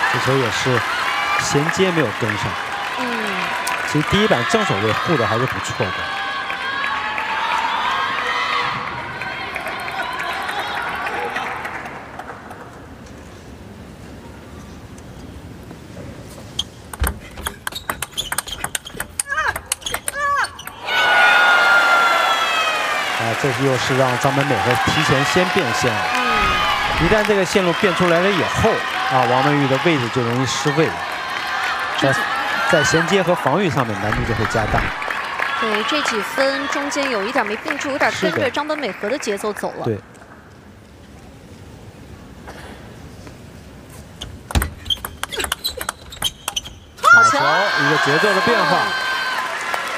这球也是衔接没有跟上。其实第一板正手位护的还是不错的。这又是让张本美和提前先变线了。一旦这个线路变出来了以后，王文玉的位置就容易失位了。在衔接和防御上面难度就会加大。 对，这几分中间有一点没并住，有点跟着张本美和的节奏走了。 对。好球！一个节奏的变化。